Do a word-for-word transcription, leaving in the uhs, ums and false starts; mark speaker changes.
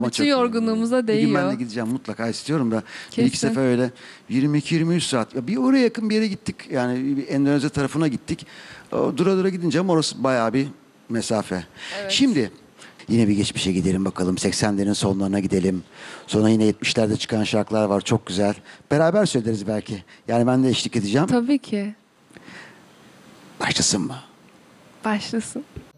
Speaker 1: Ama
Speaker 2: Bütün
Speaker 1: çok iyi.
Speaker 2: yorgunluğumuza
Speaker 1: Bir gün ben de
Speaker 2: değiyor.
Speaker 1: gideceğim mutlaka istiyorum da. Bir iki
Speaker 2: Kesin.
Speaker 1: sefer öyle yirmi iki yirmi üç saat. Ya bir oraya yakın bir yere gittik. Yani bir Endonezya tarafına gittik. O, dura dura gidince ama orası bayağı bir mesafe.
Speaker 2: Evet.
Speaker 1: Şimdi yine bir geçmişe gidelim bakalım. seksenlerin sonlarına gidelim. Sonra yine yetmişlerde çıkan şarkılar var. Çok güzel. Beraber söyleriz belki. Yani ben de eşlik edeceğim.
Speaker 2: Tabii ki.
Speaker 1: Başlasın mı?
Speaker 2: Başlasın.